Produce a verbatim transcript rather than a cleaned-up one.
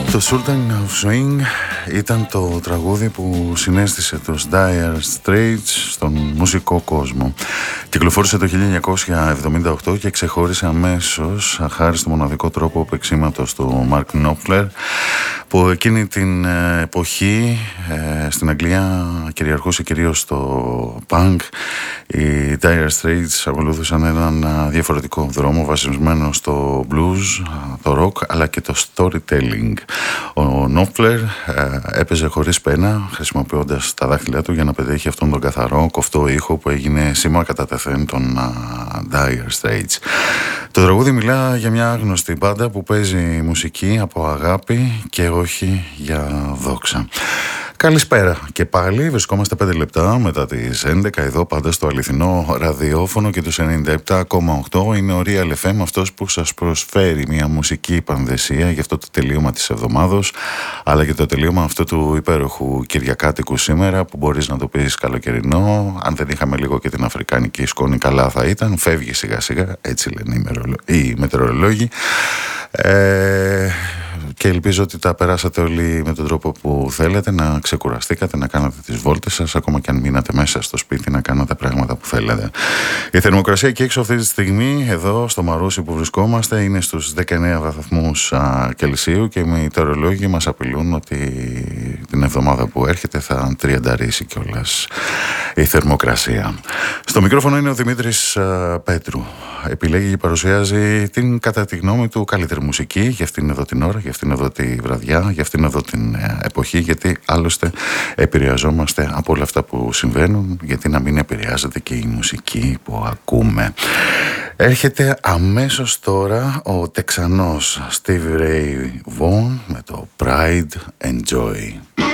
Το Sultan of Swing ήταν το τραγούδι που συνέστησε τους Dire Straits στον μουσικό κόσμο. Κυκλοφόρησε το χίλια εννιακόσια εβδομήντα οκτώ και ξεχώρισε αμέσως χάρη στο μοναδικό τρόπο παίξήματος του Mark Knopfler, που εκείνη την εποχή ε, στην Αγγλία κυριαρχούσε κυρίως το punk. Οι Dire Straits ακολούθησαν έναν διαφορετικό δρόμο βασισμένο στο blues, το rock αλλά και το storytelling. Ο Knopfler ε, έπαιζε χωρίς πένα, χρησιμοποιώντας τα δάχτυλά του για να πετύχει αυτόν τον καθαρό κοφτό ήχο που έγινε σήμα κατά τεθέν των uh, Dire Straits. Το τραγούδι μιλά για μια άγνωστη μπάντα που παίζει μουσική από αγάπη και όχι για δόξα. Καλησπέρα και πάλι, βρισκόμαστε πέντε λεπτά μετά τις έντεκα εδώ πάντα στο αληθινό ραδιόφωνο και τους ενενήντα επτά κόμμα οκτώ. Είναι ο Real εφ εμ, αυτός που σας προσφέρει μια μουσική πανδεσία για αυτό το τελείωμα της εβδομάδος, αλλά και το τελείωμα αυτού του υπέροχου Κυριακάτικου σήμερα, που μπορείς να το πεις καλοκαιρινό. Αν δεν είχαμε λίγο και την αφρικανική σκόνη, καλά θα ήταν. Φεύγει σιγά σιγά, έτσι λένε οι μετεωρολόγοι. Ε, και ελπίζω ότι τα περάσατε όλοι με τον τρόπο που θέλετε, να ξεκουραστήκατε, να κάνατε τις βόλτες σας, ακόμα και αν μείνατε μέσα στο σπίτι, να κάνετε πράγματα που θέλετε. Η θερμοκρασία εκεί έξω αυτή τη στιγμή, εδώ στο Μαρούσι που βρισκόμαστε, είναι στους δεκαεννέα βαθμούς α, Κελσίου και οι μετεωρολόγοι μας απειλούν ότι την εβδομάδα που έρχεται θα τριανταρίσει κιόλας η θερμοκρασία. Στο μικρόφωνο είναι ο Δημήτρης α, Πέτρου. Επιλέγει και παρουσιάζει την, κατά τη γνώμη του, καλύτερη μουσική για αυτήν εδώ την ώρα, για αυτήν εδώ τη βραδιά, για αυτήν εδώ την εποχή, γιατί άλλωστε επηρεαζόμαστε από όλα αυτά που συμβαίνουν, γιατί να μην επηρεάζεται και η μουσική που ακούμε. Έρχεται αμέσως τώρα ο Τεξανός Stevie Ray Vaughan με το Pride and Joy.